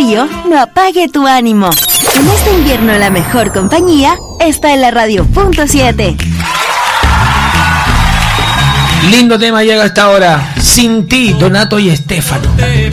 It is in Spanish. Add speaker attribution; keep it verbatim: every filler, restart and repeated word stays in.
Speaker 1: frío no apague tu ánimo. En este invierno la mejor compañía está en la radio punto siete.
Speaker 2: Lindo tema llega a esta hora. Sin ti, Donato y Estefano.